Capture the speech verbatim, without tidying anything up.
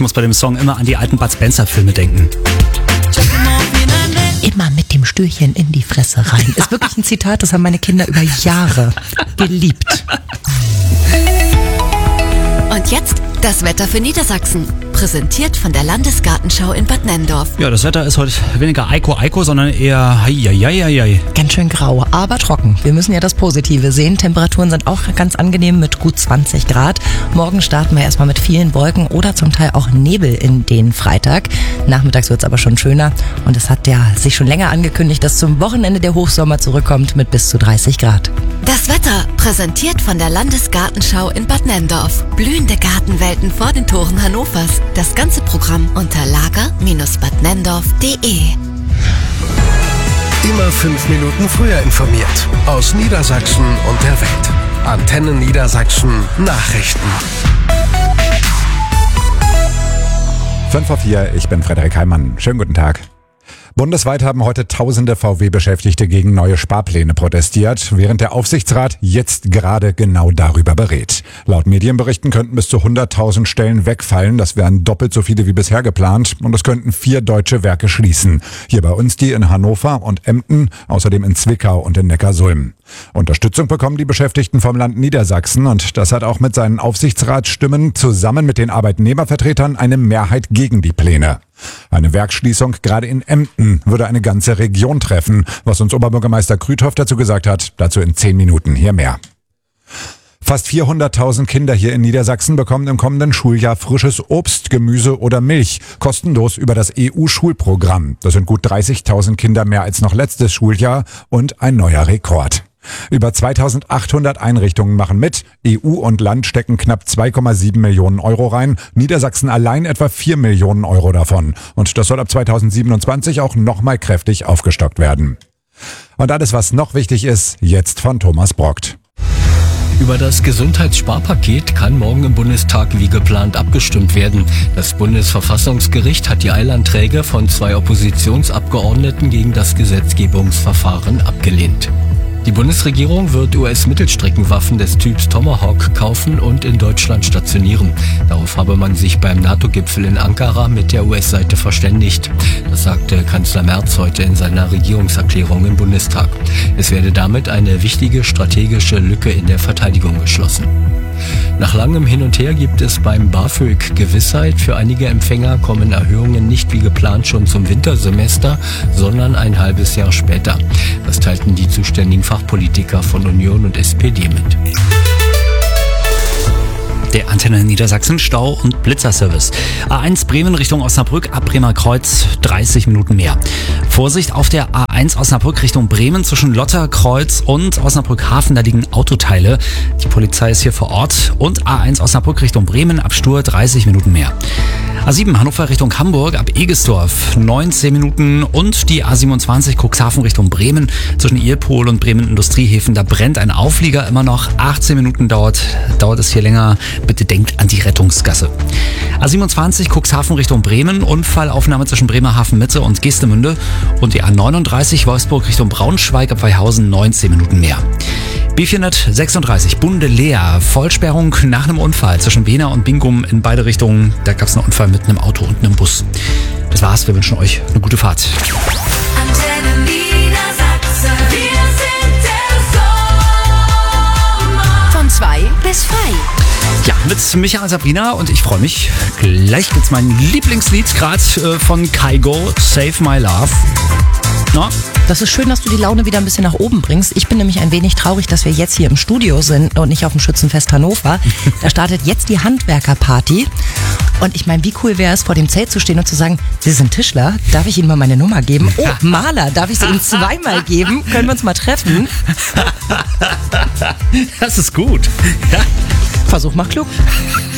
muss bei dem Song immer an die alten Bud Spencer-Filme denken. Immer mit dem Stühlchen in die Fresse rein. Ist wirklich ein Zitat, das haben meine Kinder über Jahre geliebt. Und jetzt das Wetter für Niedersachsen. Präsentiert von der Landesgartenschau in Bad Nenndorf. Ja, das Wetter ist heute weniger Eiko Eiko, sondern eher hei, hei, hei, hei. Ganz schön grau, aber trocken. Wir müssen ja das Positive sehen. Temperaturen sind auch ganz angenehm mit gut zwanzig Grad. Morgen starten wir erstmal mit vielen Wolken oder zum Teil auch Nebel in den Freitag. Nachmittags wird es aber schon schöner. Und es hat ja sich schon länger angekündigt, dass zum Wochenende der Hochsommer zurückkommt mit bis zu dreißig Grad. Das Wetter präsentiert von der Landesgartenschau in Bad Nenndorf. Blühende Gartenwelten vor den Toren Hannovers. Das ganze Programm unter lager Bindestrich bad nenndorf punkt de. Immer fünf Minuten früher informiert. Aus Niedersachsen und der Welt. Antenne Niedersachsen Nachrichten. fünf vor vier, ich bin Frederik Heimann. Schönen guten Tag. Bundesweit haben heute tausende V W-Beschäftigte gegen neue Sparpläne protestiert, während der Aufsichtsrat jetzt gerade genau darüber berät. Laut Medienberichten könnten bis zu hunderttausend Stellen wegfallen. Das wären doppelt so viele wie bisher geplant. Und es könnten vier deutsche Werke schließen. Hier bei uns die in Hannover und Emden, außerdem in Zwickau und in Neckarsulm. Unterstützung bekommen die Beschäftigten vom Land Niedersachsen. Und das hat auch mit seinen Aufsichtsratsstimmen zusammen mit den Arbeitnehmervertretern eine Mehrheit gegen die Pläne. Eine Werksschließung gerade in Emden würde eine ganze Region treffen. Was uns Oberbürgermeister Krüthoff dazu gesagt hat, dazu in zehn Minuten. Hier mehr. Fast vierhunderttausend Kinder hier in Niedersachsen bekommen im kommenden Schuljahr frisches Obst, Gemüse oder Milch, kostenlos über das E U-Schulprogramm. Das sind gut dreißigtausend Kinder mehr als noch letztes Schuljahr und ein neuer Rekord. Über zweitausendachthundert Einrichtungen machen mit. E U und Land stecken knapp zwei Komma sieben Millionen Euro rein. Niedersachsen allein etwa vier Millionen Euro davon. Und das soll ab zweitausendsiebenundzwanzig auch nochmal kräftig aufgestockt werden. Und alles, was noch wichtig ist, jetzt von Thomas Brockt. Über das Gesundheitssparpaket kann morgen im Bundestag wie geplant abgestimmt werden. Das Bundesverfassungsgericht hat die Eilanträge von zwei Oppositionsabgeordneten gegen das Gesetzgebungsverfahren abgelehnt. Die Bundesregierung wird U S-Mittelstreckenwaffen des Typs Tomahawk kaufen und in Deutschland stationieren. Darauf habe man sich beim NATO-Gipfel in Ankara mit der U S-Seite verständigt. Das sagte Kanzler Merz heute in seiner Regierungserklärung im Bundestag. Es werde damit eine wichtige strategische Lücke in der Verteidigung geschlossen. Nach langem Hin und Her gibt es beim BAföG Gewissheit. Für einige Empfänger kommen Erhöhungen nicht wie geplant schon zum Wintersemester, sondern ein halbes Jahr später. Das teilten die zuständigen Fachpolitiker von Union und S P D mit. Der Antenne Niedersachsen Stau- und Blitzerservice. A eins Bremen Richtung Osnabrück, ab Bremer Kreuz dreißig Minuten mehr. Vorsicht auf der A eins Osnabrück Richtung Bremen zwischen Lotterkreuz und Osnabrück-Hafen, da liegen Autoteile. Die Polizei ist hier vor Ort. Und A eins Osnabrück Richtung Bremen, ab Stur dreißig Minuten mehr. A sieben Hannover Richtung Hamburg, ab Egestorf neunzehn Minuten. Und die A siebenundzwanzig Cuxhaven Richtung Bremen zwischen Irpol und Bremen Industriehäfen, da brennt ein Auflieger immer noch. achtzehn Minuten dauert, dauert es hier länger. Bitte denkt an die Rettungsgasse. A siebenundzwanzig Cuxhaven Richtung Bremen, Unfallaufnahme zwischen Bremerhaven Mitte und Geestemünde. Und die A neununddreißig Wolfsburg Richtung Braunschweig, ab Weihhausen neunzehn Minuten mehr. B vierhundertsechsunddreißig Bunde leer, Vollsperrung nach einem Unfall zwischen Wena und Bingum in beide Richtungen. Da gab es einen Unfall mit einem Auto und einem Bus. Das war's, wir wünschen euch eine gute Fahrt. Antenne Niedersachsen, wir sind der Sommer. Von zwei bis frei. Ja, mit Micha und Sabrina, und ich freue mich. Gleich gibt's mein Lieblingslied gerade äh, von Kygo, Save My Love. Na? Das ist schön, dass du die Laune wieder ein bisschen nach oben bringst. Ich bin nämlich ein wenig traurig, dass wir jetzt hier im Studio sind und nicht auf dem Schützenfest Hannover. Da startet jetzt die Handwerkerparty. Und ich meine, wie cool wäre es, vor dem Zelt zu stehen und zu sagen, Sie sind Tischler, darf ich Ihnen mal meine Nummer geben? Oh, Maler, darf ich sie Ihnen zweimal geben? Können wir uns mal treffen? Das ist gut. Ja. Versuch mal klug.